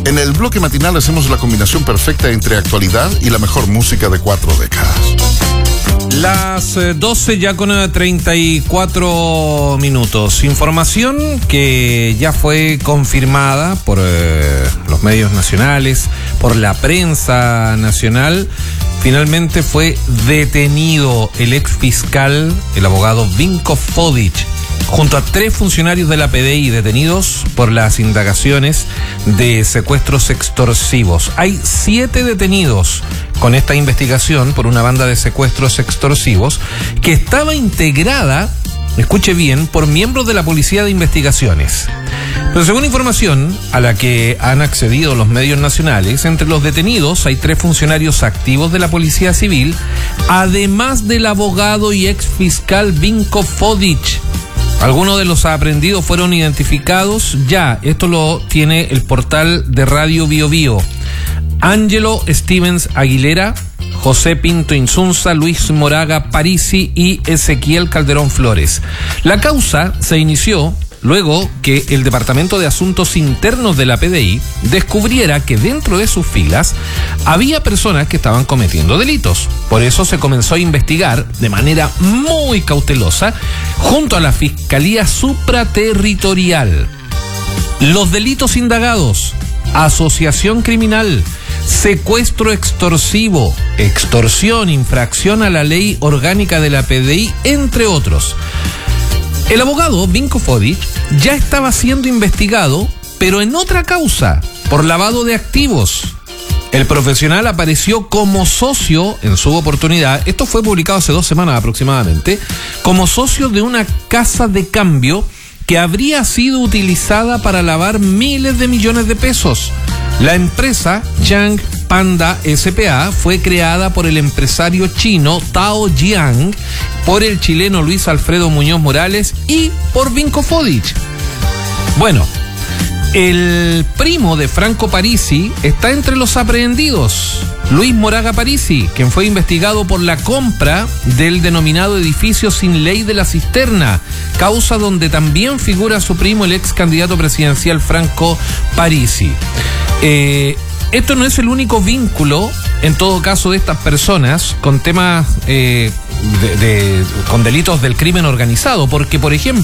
En el bloque matinal hacemos la combinación perfecta entre actualidad y la mejor música de 4 décadas. Las 12 ya con 34 minutos. Información que ya fue confirmada por los medios nacionales, por la prensa nacional. Finalmente fue detenido el ex fiscal, el abogado Vinko Fodic, junto a 3 funcionarios de la PDI detenidos por las indagaciones de secuestros extorsivos. Hay 7 detenidos con esta investigación por una banda de secuestros extorsivos que estaba integrada, escuche bien, por miembros de la Policía de Investigaciones. Pero según información a la que han accedido los medios nacionales, entre los detenidos hay 3 funcionarios activos de la Policía Civil, además del abogado y ex fiscal Vinko Fodic. Algunos de los aprehendidos fueron identificados ya, esto lo tiene el portal de Radio Bio Bio. Ángelo Stevens Aguilera, José Pinto Insunza, Luis Moraga Parisi y Ezequiel Calderón Flores. La causa se inició luego que el Departamento de Asuntos Internos de la PDI descubriera que dentro de sus filas había personas que estaban cometiendo delitos. Por eso se comenzó a investigar de manera muy cautelosa junto a la Fiscalía Supraterritorial. Los delitos indagados: asociación criminal, secuestro extorsivo, extorsión, infracción a la ley orgánica de la PDI, entre otros. El abogado Vinko Fodic ya estaba siendo investigado, pero en otra causa, por lavado de activos. El profesional apareció como socio en su oportunidad, esto fue publicado hace 2 semanas aproximadamente, como socio de una casa de cambio que habría sido utilizada para lavar miles de millones de pesos. La empresa Chang Panda S.p.A. fue creada por el empresario chino Tao Jiang, por el chileno Luis Alfredo Muñoz Morales y por Vinko Fodic. Bueno, el primo de Franco Parisi está entre los aprehendidos, Luis Moraga Parisi, quien fue investigado por la compra del denominado edificio sin ley de la cisterna, causa donde también figura su primo, el ex candidato presidencial Franco Parisi. Esto no es el único vínculo, en todo caso, de estas personas con temas con delitos del crimen organizado, porque, por ejemplo,